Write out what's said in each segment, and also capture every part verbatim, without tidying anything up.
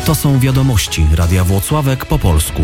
To są wiadomości Radia Włocławek po polsku.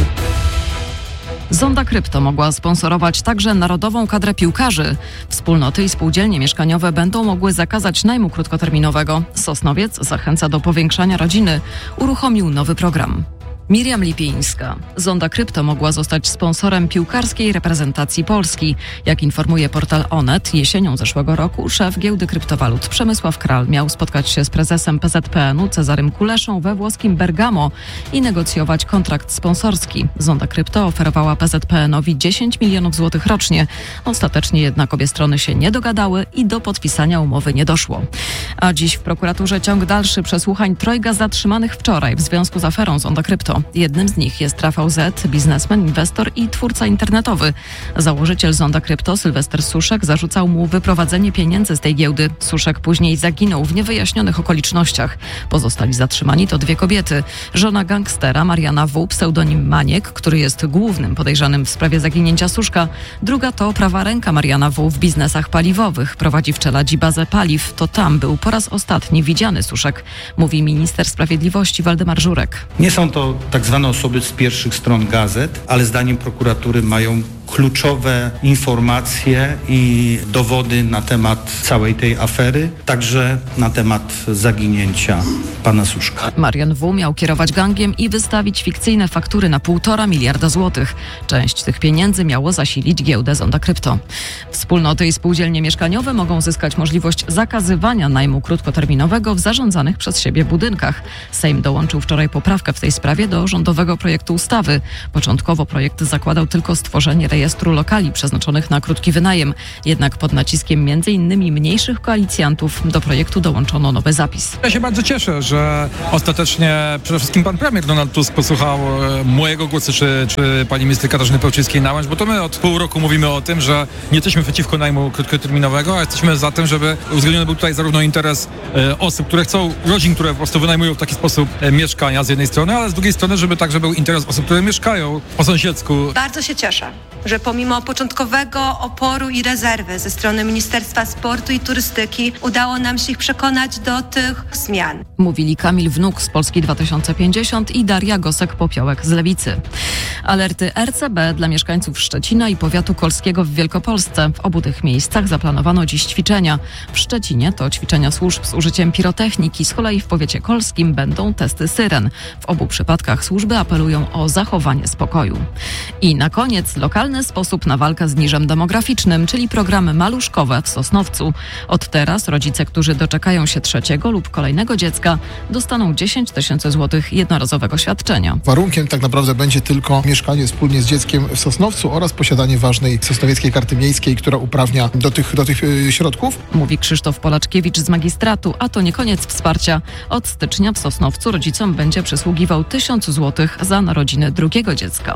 Zonda Krypto mogła sponsorować także narodową kadrę piłkarzy. Wspólnoty i spółdzielnie mieszkaniowe będą mogły zakazać najmu krótkoterminowego. Sosnowiec zachęca do powiększania rodziny. Uruchomił nowy program. Miriam Lipińska. Zonda Krypto mogła zostać sponsorem piłkarskiej reprezentacji Polski. Jak informuje portal Onet, jesienią zeszłego roku szef giełdy kryptowalut Przemysław Kral miał spotkać się z prezesem P Z P N u Cezarym Kuleszą we włoskim Bergamo i negocjować kontrakt sponsorski. Zonda Krypto oferowała P Z P N owi dziesięć milionów złotych rocznie. Ostatecznie jednak obie strony się nie dogadały i do podpisania umowy nie doszło. A dziś w prokuraturze ciąg dalszy przesłuchań trojga zatrzymanych wczoraj w związku z aferą Zonda Krypto. Jednym z nich jest Rafał Z., biznesmen, inwestor i twórca internetowy. Założyciel Zonda Krypto, Sylwester Suszek, zarzucał mu wyprowadzenie pieniędzy z tej giełdy. Suszek później zaginął w niewyjaśnionych okolicznościach. Pozostali zatrzymani to dwie kobiety. Żona gangstera Mariana W., pseudonim Maniek, który jest głównym podejrzanym w sprawie zaginięcia Suszka. Druga to prawa ręka Mariana W. w biznesach paliwowych. Prowadzi w Czeladzi bazę paliw. To tam był po raz ostatni widziany Suszek, mówi minister sprawiedliwości Waldemar Żurek. Nie są to tak zwane osoby z pierwszych stron gazet, ale zdaniem prokuratury mają kluczowe informacje i dowody na temat całej tej afery, także na temat zaginięcia pana Suszka. Marian W. miał kierować gangiem i wystawić fikcyjne faktury na półtora miliarda złotych. Część tych pieniędzy miało zasilić giełdę Zonda Krypto. Wspólnoty i spółdzielnie mieszkaniowe mogą zyskać możliwość zakazywania najmu krótkoterminowego w zarządzanych przez siebie budynkach. Sejm dołączył wczoraj poprawkę w tej sprawie do rządowego projektu ustawy. Początkowo projekt zakładał tylko stworzenie rejestru lokali przeznaczonych na krótki wynajem. Jednak pod naciskiem między innymi mniejszych koalicjantów do projektu dołączono nowy zapis. Ja się bardzo cieszę, że ostatecznie przede wszystkim pan premier Donald Tusk posłuchał mojego głosu, czy, czy pani minister Katarzyny Pełczyńskiej-Nałęcz, bo to my od pół roku mówimy o tym, że nie jesteśmy przeciwko najmu krótkoterminowego, a jesteśmy za tym, żeby uwzględniony był tutaj zarówno interes e, osób, które chcą, rodzin, które po prostu wynajmują w taki sposób e, mieszkania z jednej strony, ale z drugiej strony, żeby także był interes osób, które mieszkają po sąsiedzku. Bardzo się cieszę, że pomimo początkowego oporu i rezerwy ze strony Ministerstwa Sportu i Turystyki udało nam się ich przekonać do tych zmian. Mówili Kamil Wnuk z Polski dwa tysiące pięćdziesiąt i Daria Gosek-Popiołek z Lewicy. Alerty R C B dla mieszkańców Szczecina i powiatu kolskiego w Wielkopolsce. W obu tych miejscach zaplanowano dziś ćwiczenia. W Szczecinie to ćwiczenia służb z użyciem pirotechniki, z kolei w powiecie kolskim będą testy syren. W obu przypadkach służby apelują o zachowanie spokoju. I na koniec lokalny sposób na walkę z niżem demograficznym, czyli programy maluszkowe w Sosnowcu. Od teraz rodzice, którzy doczekają się trzeciego lub kolejnego dziecka, dostaną dziesięć tysięcy złotych jednorazowego świadczenia. Warunkiem tak naprawdę będzie tylko mieszkanie wspólnie z dzieckiem w Sosnowcu oraz posiadanie ważnej sosnowieckiej karty miejskiej, która uprawnia do tych, do tych yy, środków. Mówi Krzysztof Polaczkiewicz z magistratu, a to nie koniec wsparcia. Od stycznia w Sosnowcu rodzicom będzie przysługiwał tysiąc złotych za narodziny drugiego dziecka.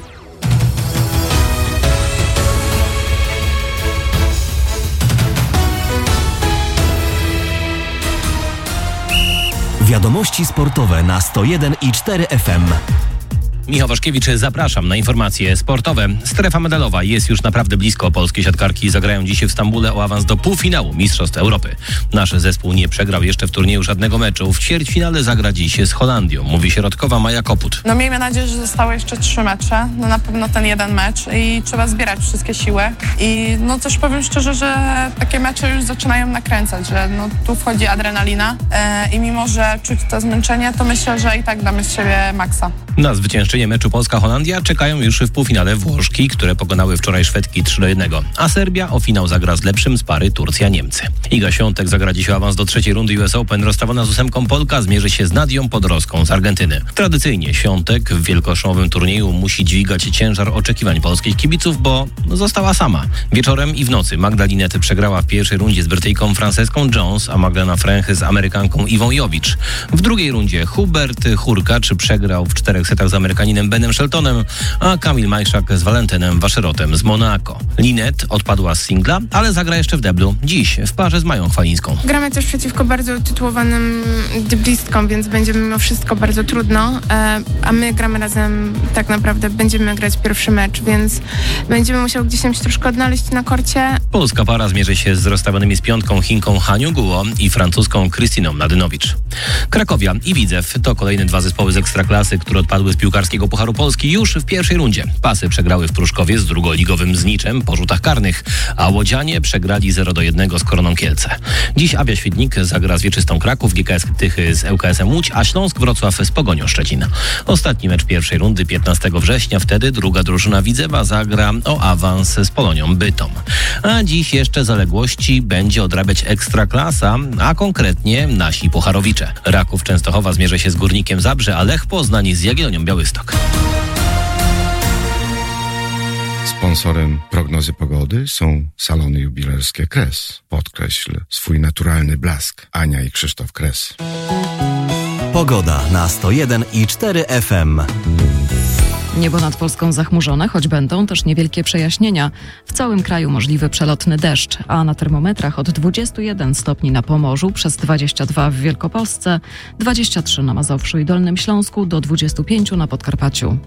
Wiadomości sportowe na sto jeden i cztery F M. Michał Waszkiewicz, zapraszam na informacje sportowe. Strefa medalowa jest już naprawdę blisko. Polskie siatkarki zagrają dziś w Stambule o awans do półfinału Mistrzostw Europy. Nasz zespół nie przegrał jeszcze w turnieju żadnego meczu. W ćwierćfinale zagra dziś z Holandią, mówi środkowa Maja Koput. No miejmy nadzieję, że zostały jeszcze trzy mecze. No na pewno ten jeden mecz i trzeba zbierać wszystkie siły. I no też powiem szczerze, że takie mecze już zaczynają nakręcać, że no tu wchodzi adrenalina e, i mimo, że czuć to zmęczenie, to myślę, że i tak damy z siebie maksa. Na zwyciężenie meczu Polska-Holandia czekają już w półfinale Włoszki, które pokonały wczoraj Szwedki trzy do jednego, a Serbia o finał zagra z lepszym z pary Turcja-Niemcy. Iga Świątek zagra dziś awans do trzeciej rundy U S Open. Rozstawiona z ósemką Polka zmierzy się z Nadią Podroską z Argentyny. Tradycyjnie Świątek w wielkoszowym turnieju musi dźwigać ciężar oczekiwań polskich kibiców, bo została sama. Wieczorem i w nocy Magda Linety przegrała w pierwszej rundzie z Brytyjką Franceską Jones, a Magdalena Fręchy z Amerykanką Iwą Jowicz. W drugiej rundzie Hubert Hurkacz przegrał w czterech setach z Amerykaninem Amerykaninem Benem Sheltonem, a Kamil Majszak z Walentynem Waszerotem z Monako. Linet odpadła z singla, ale zagra jeszcze w deblu dziś w parze z Mają Chwalińską. Gramy też przeciwko bardzo tytułowanym deblistkom, więc będzie mimo wszystko bardzo trudno, a my gramy razem, tak naprawdę będziemy grać pierwszy mecz, więc będziemy musiały gdzieś tam się troszkę odnaleźć na korcie. Polska para zmierzy się z rozstawionymi z piątką Chinką Haniu Guo i francuską Krystyną Mladynowicz. Krakowia i Widzew to kolejne dwa zespoły z Ekstraklasy, które odpadły z piłkarskiego Pucharu Polski już w pierwszej rundzie. Pasy przegrały w Pruszkowie z drugoligowym Zniczem po rzutach karnych, a Łodzianie przegrali zero do jednego z Koroną Kielce. Dziś Awia Świdnik zagra z Wieczystą Kraków, G K S Tychy z L K S-em Łódź, a Śląsk Wrocław z Pogonią Szczecin. Ostatni mecz pierwszej rundy piętnastego września, wtedy druga drużyna Widzewa zagra o awans z Polonią Bytom. A dziś jeszcze zaległości będzie odrabiać Ekstraklasa, a konkretnie nasi pucharowicze. Raków Częstochowa zmierzy się z Górnikiem Zabrze, a Lech Poznań z Jagiellonią Białystok. Sponsorem prognozy pogody są salony jubilerskie Kres. Podkreśl swój naturalny blask. Ania i Krzysztof Kres. Pogoda na sto jeden i cztery F M. Niebo nad Polską zachmurzone, choć będą też niewielkie przejaśnienia. W całym kraju możliwy przelotny deszcz, a na termometrach od dwudziestu jeden stopni na Pomorzu, przez dwadzieścia dwa w Wielkopolsce, dwadzieścia trzy na Mazowszu i Dolnym Śląsku, do dwudziestu pięciu na Podkarpaciu.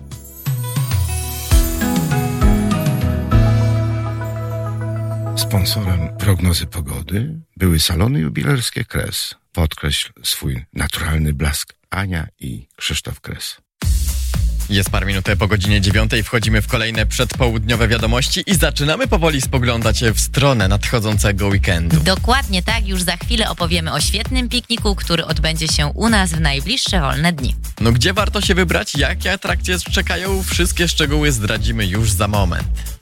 Sponsorem prognozy pogody były salony jubilerskie Kres. Podkreśl swój naturalny blask. Ania i Krzysztof Kres. Jest parę minut po godzinie dziewiątej, wchodzimy w kolejne przedpołudniowe wiadomości i zaczynamy powoli spoglądać się w stronę nadchodzącego weekendu. Dokładnie tak, już za chwilę opowiemy o świetnym pikniku, który odbędzie się u nas w najbliższe wolne dni. No gdzie warto się wybrać, jakie atrakcje czekają, wszystkie szczegóły zdradzimy już za moment.